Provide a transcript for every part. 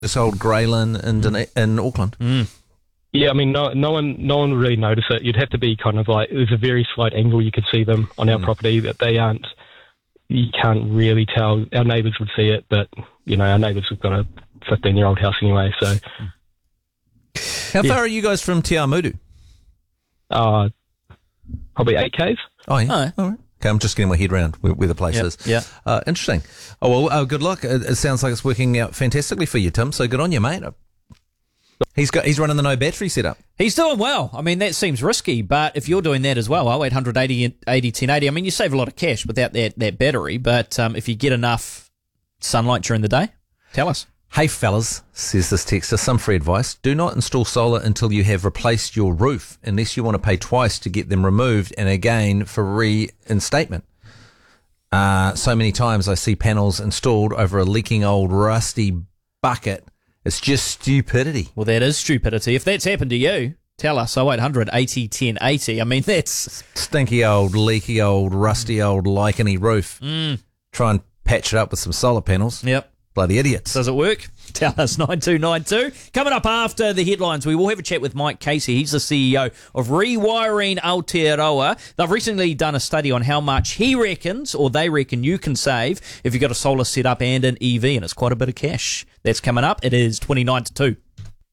This old Greylin in Auckland. Yeah, I mean, no one would really notice it. You'd have to be kind of like, there's a very slight angle you could see them on our property that they aren't. You can't really tell. Our neighbours would see it, but our neighbours have got a 15-year-old house anyway. So, how far are you guys from Te Awamutu? Probably 8 k's. Oh yeah. All right. Okay, I'm just getting my head around where the place is. Yeah. Interesting. Oh well, good luck. It sounds like it's working out fantastically for you, Tim. So good on you, mate. He's running the no battery setup. He's doing well. I mean, that seems risky, but if you're doing that as well, 0800 80 1080, I mean, you save a lot of cash without that battery, but if you get enough sunlight during the day, tell us. Hey fellas, says this texter, some free advice. Do not install solar until you have replaced your roof, unless you want to pay twice to get them removed and again for reinstatement. So many times I see panels installed over a leaking old rusty bucket. It's just stupidity. Well, that is stupidity. If that's happened to you, tell us. 0800 80 1080. I mean, that's... Stinky old, leaky old, rusty old, licheny roof. Try and patch it up with some solar panels. Yep. Bloody idiots. Does it work? Tell us, 9292. Coming up after the headlines, we will have a chat with Mike Casey. He's the CEO of Rewiring Aotearoa. They've recently done a study on how much he reckons, or they reckon, you can save if you've got a solar setup and an EV, and it's quite a bit of cash. That's coming up. It is 29 to 2.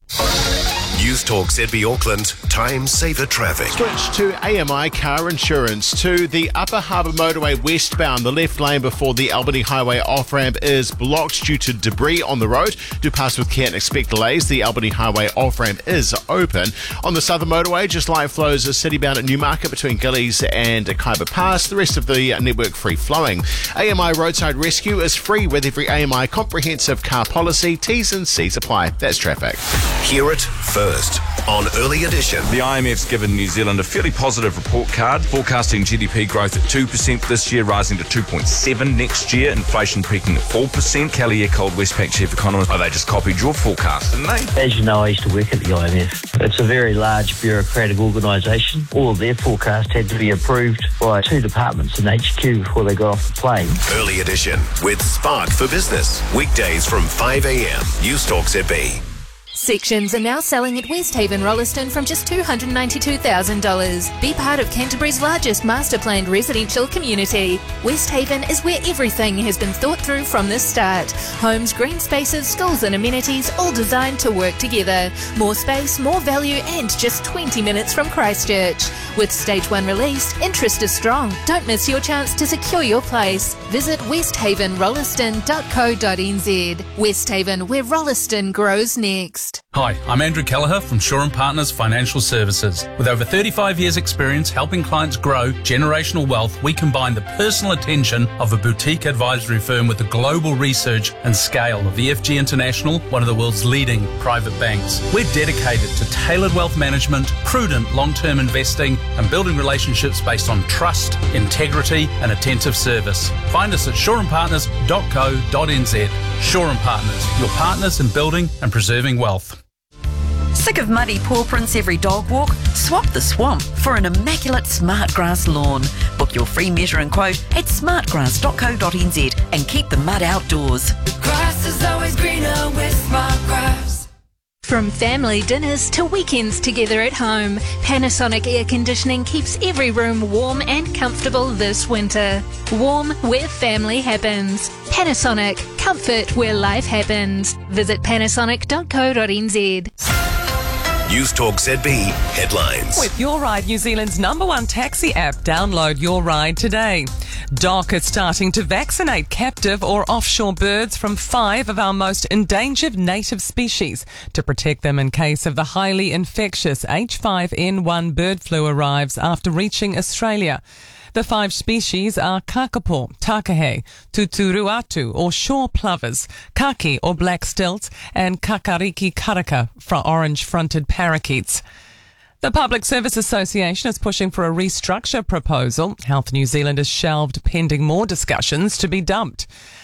News Talk ZB Auckland, time saver traffic. Switch to AMI car insurance. To the Upper Harbour Motorway westbound, the left lane before the Albany Highway off-ramp is blocked due to debris on the road. Do pass with care and expect delays. The Albany Highway off-ramp is open. On the Southern Motorway, just light flows citybound at Newmarket between Gillies and Kaiba Pass. The rest of the network free flowing. AMI Roadside Rescue is free with every AMI comprehensive car policy. T's and C's apply. That's traffic. Hear it first on Early Edition. The IMF's given New Zealand a fairly positive report card, forecasting GDP growth at 2% this year, rising to 2.7% next year, inflation peaking at 4%. Kelly Eckold, Westpac chief economist, they just copied your forecast, didn't they? As you know, I used to work at the IMF. It's a very large bureaucratic organisation. All of their forecasts had to be approved by 2 departments in HQ before they got off the plane. Early Edition with Spark for Business. Weekdays from 5 a.m. News Talk ZB. Sections are now selling at Westhaven Rolleston from just $292,000. Be part of Canterbury's largest master-planned residential community. Westhaven is where everything has been thought through from the start. Homes, green spaces, schools and amenities, all designed to work together. More space, more value and just 20 minutes from Christchurch. With Stage 1 released, interest is strong. Don't miss your chance to secure your place. Visit westhavenrolleston.co.nz. Westhaven, where Rolleston grows next. Hi, I'm Andrew Kelleher from Shaw & Partners Financial Services. With over 35 years' experience helping clients grow generational wealth, we combine the personal attention of a boutique advisory firm with the global research and scale of the FG International, one of the world's leading private banks. We're dedicated to tailored wealth management, prudent long-term investing, and building relationships based on trust, integrity, and attentive service. Find us at shawandpartners.co.nz. Shaw & Partners, your partners in building and preserving wealth. Sick of muddy paw prints every dog walk? Swap the swamp for an immaculate Smartgrass lawn. Book your free measure and quote at smartgrass.co.nz and keep the mud outdoors. The grass is always greener with Smartgrass. From family dinners to weekends together at home, Panasonic Air Conditioning keeps every room warm and comfortable this winter. Warm where family happens. Panasonic, comfort where life happens. Visit panasonic.co.nz. News Talk ZB headlines. With Your Ride, New Zealand's #1 taxi app, download Your Ride today. DOC is starting to vaccinate captive or offshore birds from 5 of our most endangered native species to protect them in case of the highly infectious H5N1 bird flu arrives after reaching Australia. The 5 species are kakapo, takahe, tuturuatu or shore plovers, kaki or black stilt, and kakariki karaka for orange-fronted parakeets. The Public Service Association is pushing for a restructure proposal. Health New Zealand has shelved pending more discussions to be dumped.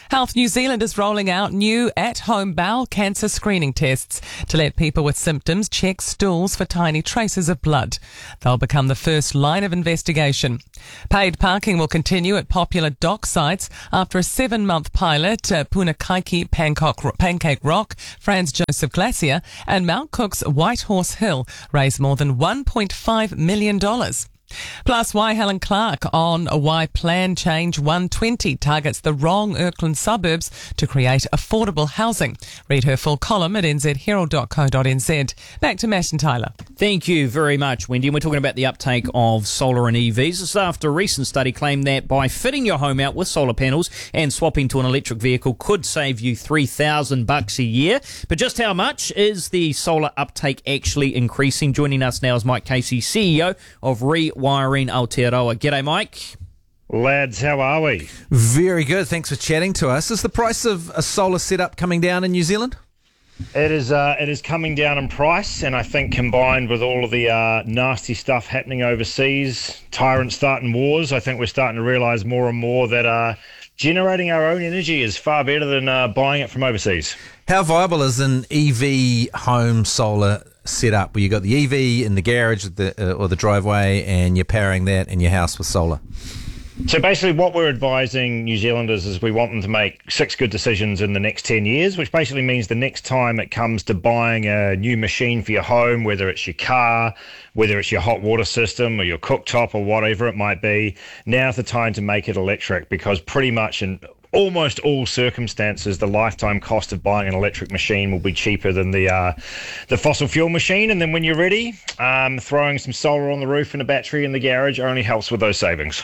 Health New Zealand is rolling out new at-home bowel cancer screening tests to let people with symptoms check stools for tiny traces of blood. They'll become the first line of investigation. Paid parking will continue at popular dock sites after a 7-month pilot. Punakaiki Pancake Rock, Franz Joseph Glacier and Mount Cook's White Horse Hill raised more than $1.5 million. Plus, why Helen Clark on why Plan Change 120 targets the wrong Auckland suburbs to create affordable housing. Read her full column at nzherald.co.nz. Back to Matt and Tyler. Thank you very much, Wendy. And we're talking about the uptake of solar and EVs. This is after a recent study claimed that by fitting your home out with solar panels and swapping to an electric vehicle could save you $3,000 a year. But just how much is the solar uptake actually increasing? Joining us now is Mike Casey, CEO of Rewiring Aotearoa. G'day, Mike. Lads, how are we? Very good. Thanks for chatting to us. Is the price of a solar setup coming down in New Zealand? It is coming down in price, and I think combined with all of the nasty stuff happening overseas, tyrants starting wars, I think we're starting to realise more and more that generating our own energy is far better than buying it from overseas. How viable is an EV home solar setup where you got the EV in the garage or the driveway and you're powering that in your house with solar? So basically what we're advising New Zealanders is we want them to make 6 good decisions in the next 10 years, which basically means the next time it comes to buying a new machine for your home, whether it's your car, whether it's your hot water system or your cooktop or whatever it might be, now's the time to make it electric, because pretty much in almost all circumstances, the lifetime cost of buying an electric machine will be cheaper than the fossil fuel machine. And then when you're ready, throwing some solar on the roof and a battery in the garage only helps with those savings.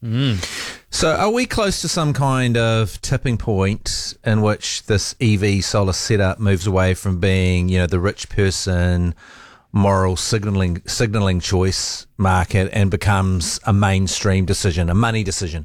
So are we close to some kind of tipping point in which this EV solar setup moves away from being, the rich person moral signaling choice market and becomes a mainstream decision, a money decision?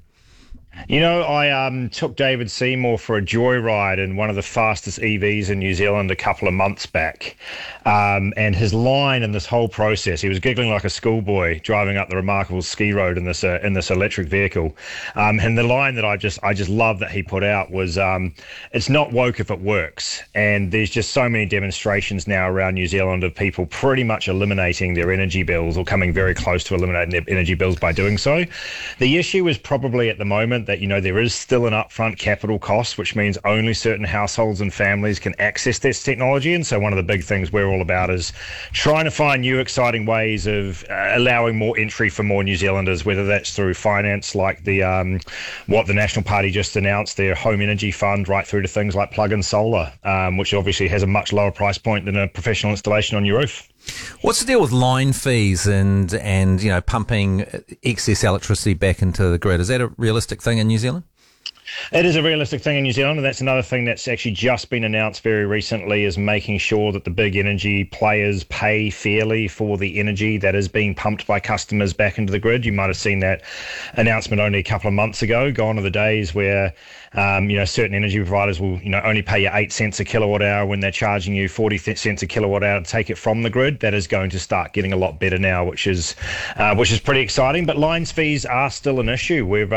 I took David Seymour for a joyride in one of the fastest EVs in New Zealand a couple of months back. And his line in this whole process, he was giggling like a schoolboy driving up the remarkable ski road in this electric vehicle. And the line that I just love that he put out was, it's not woke if it works. And there's just so many demonstrations now around New Zealand of people pretty much eliminating their energy bills or coming very close to eliminating their energy bills by doing so. The issue is probably at the moment that, there is still an upfront capital cost, which means only certain households and families can access this technology. And so one of the big things we're all about is trying to find new exciting ways of allowing more entry for more New Zealanders, whether that's through finance like what the National Party just announced, their home energy fund, right through to things like plug-in solar, which obviously has a much lower price point than a professional installation on your roof. What's the deal with line fees and pumping excess electricity back into the grid? Is that a realistic thing in New Zealand? It is a realistic thing in New Zealand, and that's another thing that's actually just been announced very recently, is making sure that the big energy players pay fairly for the energy that is being pumped by customers back into the grid. You might have seen that announcement only a couple of months ago. Gone are the days where certain energy providers will only pay you 8 cents a kilowatt hour when they're charging you 40 cents a kilowatt hour to take it from the grid. That is going to start getting a lot better now, which is pretty exciting. But lines fees are still an issue. We've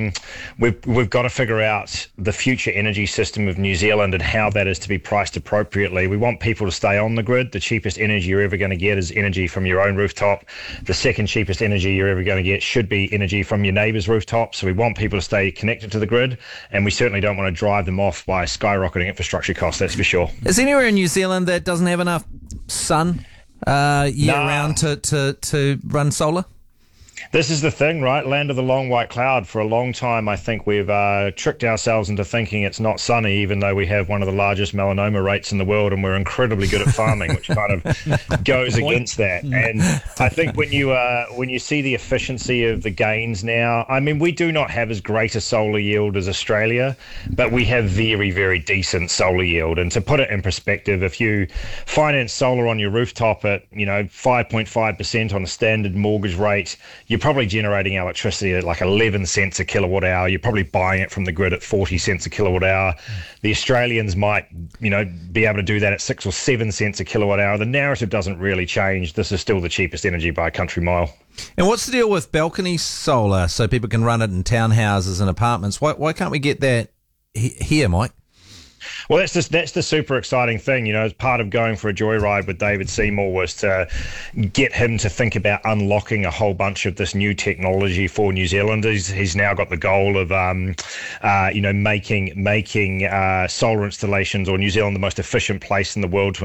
got to figure out the future energy system of New Zealand and how that is to be priced appropriately. We want people to stay on the grid. The cheapest energy you're ever going to get is energy from your own rooftop. The second cheapest energy you're ever going to get should be energy from your neighbour's rooftop. So we want people to stay connected to the grid, and we certainly don't want to drive them off by skyrocketing infrastructure costs, that's for sure. Is there anywhere in New Zealand that doesn't have enough sun year-round to run solar? This is the thing, right? Land of the long white cloud. For a long time, I think we've tricked ourselves into thinking it's not sunny, even though we have one of the largest melanoma rates in the world, and we're incredibly good at farming, which kind of goes against that. And I think when you see the efficiency of the gains now, I mean, we do not have as great a solar yield as Australia, but we have very, very decent solar yield. And to put it in perspective, if you finance solar on your rooftop at 5.5% on a standard mortgage rate, you're probably generating electricity at like 11 cents a kilowatt hour. You're probably buying it from the grid at 40 cents a kilowatt hour. The Australians might, be able to do that at 6 or 7 cents a kilowatt hour. The narrative doesn't really change. This is still the cheapest energy by a country mile. And what's the deal with balcony solar so people can run it in townhouses and apartments? Why can't we get that here, Mike? Well, that's the super exciting thing. As part of going for a joyride with David Seymour was to get him to think about unlocking a whole bunch of this new technology for New Zealand. He's now got the goal of, making solar installations, or New Zealand the most efficient place in the world to